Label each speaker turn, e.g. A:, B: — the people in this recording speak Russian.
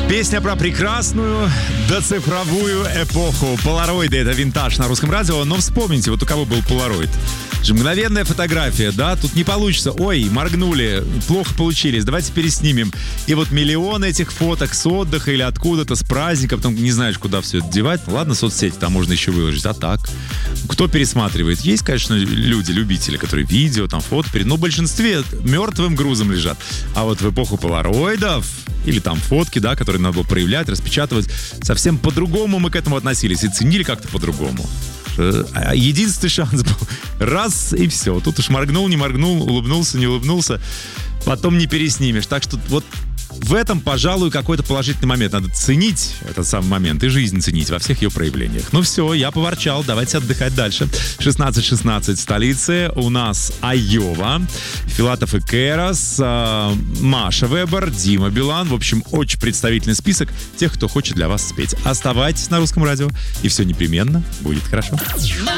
A: Песня про прекрасную доцифровую эпоху. Полароиды — это винтаж на русском радио. Но вспомните, вот у кого был полароид. Же мгновенная фотография, да? Тут не получится. Ой, моргнули, плохо получились, давайте переснимем. И вот миллион этих фоток с отдыха или откуда-то, с праздника, потом не знаешь, куда все это девать. Ладно, соцсети там можно еще выложить, а так? Кто пересматривает? Есть, конечно, люди, любители, которые видео, там фото, но в большинстве мертвым грузом лежат. А вот в эпоху полароидов или там фотки, да, которые надо было проявлять, распечатывать, совсем по-другому мы к этому относились и ценили как-то по-другому. Единственный шанс был раз и все. Тут уж моргнул, не моргнул, улыбнулся, не улыбнулся, потом не переснимешь. Так что вот в этом, пожалуй, какой-то положительный момент. Надо ценить этот самый момент и жизнь ценить во всех ее проявлениях. Ну все, я поворчал, давайте отдыхать дальше. 16:16 в столице. У нас Айова, Филатов и Керас, Маша Вебер, Дима Билан. В общем, очень представительный список тех, кто хочет для вас спеть. Оставайтесь на русском радио, и все непременно будет хорошо.